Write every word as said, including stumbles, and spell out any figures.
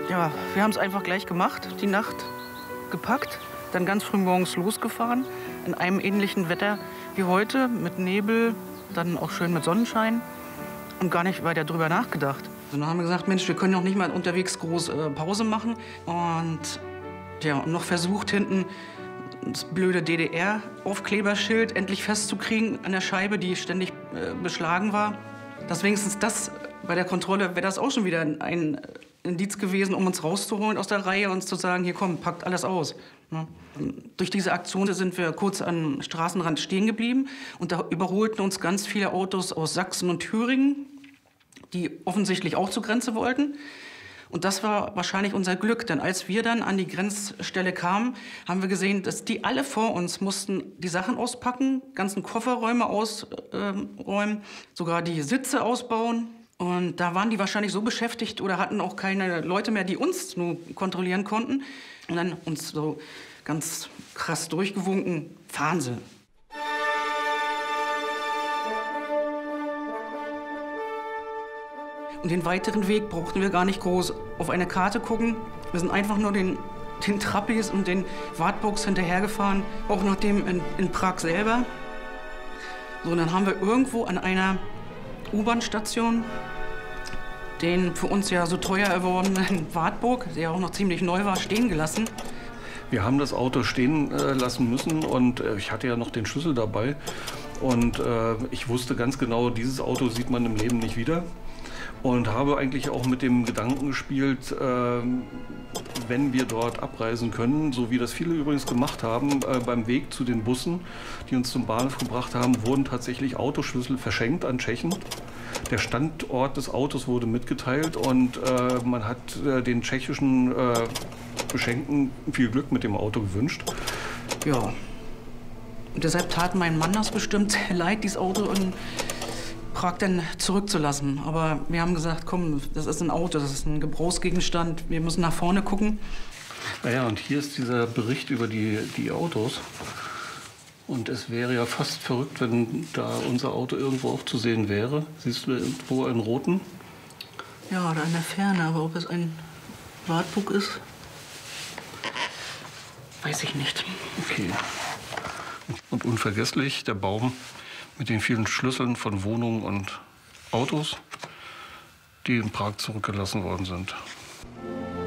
Ja, wir haben es einfach gleich gemacht, die Nacht gepackt, dann ganz früh morgens losgefahren, in einem ähnlichen Wetter wie heute, mit Nebel, dann auch schön mit Sonnenschein und gar nicht weiter drüber nachgedacht. Und dann haben wir gesagt, Mensch, wir können doch nicht mal unterwegs groß äh, Pause machen. Und ja, noch versucht, hinten das blöde D D R-Aufkleberschild endlich festzukriegen an der Scheibe, die ständig äh, beschlagen war. Dass wenigstens das bei der Kontrolle, wäre das auch schon wieder ein Indiz gewesen, um uns rauszuholen aus der Reihe und zu sagen, hier komm, packt alles aus. Ja. Durch diese Aktion sind wir kurz am Straßenrand stehen geblieben und da überholten uns ganz viele Autos aus Sachsen und Thüringen, die offensichtlich auch zur Grenze wollten. Und das war wahrscheinlich unser Glück, denn als wir dann an die Grenzstelle kamen, haben wir gesehen, dass die alle vor uns mussten die Sachen auspacken, ganzen Kofferräume ausräumen, sogar die Sitze ausbauen. Und da waren die wahrscheinlich so beschäftigt oder hatten auch keine Leute mehr, die uns nur kontrollieren konnten. Und dann uns so ganz krass durchgewunken, fahren Sie. Und den weiteren Weg brauchten wir gar nicht groß auf eine Karte gucken. Wir sind einfach nur den, den Trappis und den Wartburgs hinterhergefahren, auch nach dem in, in Prag selber. So, und dann haben wir irgendwo an einer U-Bahn-Station den für uns ja so teuer erworbenen Wartburg, der ja auch noch ziemlich neu war, stehen gelassen. Wir haben das Auto stehen äh, lassen müssen und äh, ich hatte ja noch den Schlüssel dabei. Und äh, ich wusste ganz genau, dieses Auto sieht man im Leben nicht wieder. Und habe eigentlich auch mit dem Gedanken gespielt, äh, wenn wir dort abreisen können, so wie das viele übrigens gemacht haben, äh, beim Weg zu den Bussen, die uns zum Bahnhof gebracht haben, wurden tatsächlich Autoschlüssel verschenkt an Tschechen. Der Standort des Autos wurde mitgeteilt und äh, man hat äh, den tschechischen äh, Beschenkten viel Glück mit dem Auto gewünscht. Ja, und deshalb tat mein Mann das bestimmt sehr leid, dieses Auto in Prag dann zurückzulassen. Aber wir haben gesagt, komm, das ist ein Auto, das ist ein Gebrauchsgegenstand, wir müssen nach vorne gucken. Naja, und hier ist dieser Bericht über die, die Autos. Und es wäre ja fast verrückt, wenn da unser Auto irgendwo auch zu sehen wäre. Siehst du da irgendwo einen roten? Ja, da in der Ferne, aber ob es ein Wartburg ist, weiß ich nicht. Okay. Und unvergesslich der Baum mit den vielen Schlüsseln von Wohnungen und Autos, die in Prag zurückgelassen worden sind.